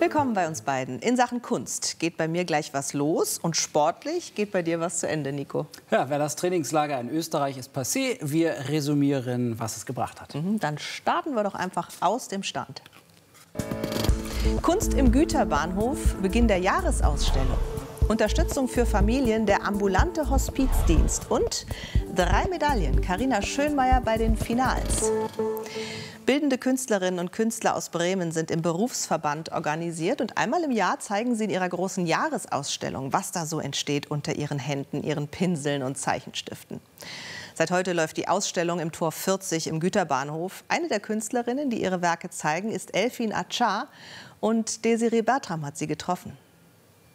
Willkommen bei uns beiden. In Sachen Kunst geht bei mir gleich was los und sportlich geht bei dir was zu Ende, Nico. Ja, wer das Trainingslager in Österreich ist passé, wir resümieren, was es gebracht hat. Dann starten wir doch einfach aus dem Stand. Kunst im Güterbahnhof, Beginn der Jahresausstellung. Unterstützung für Familien, der ambulante Hospizdienst und 3 Medaillen. Carina Schönmeier bei den Finals. Bildende Künstlerinnen und Künstler aus Bremen sind im Berufsverband organisiert und einmal im Jahr zeigen sie in ihrer großen Jahresausstellung, was da so entsteht unter ihren Händen, ihren Pinseln und Zeichenstiften. Seit heute läuft die Ausstellung im Tor 40 im Güterbahnhof. Eine der Künstlerinnen, die ihre Werke zeigen, ist Elfin Achar und Desiree Bertram hat sie getroffen.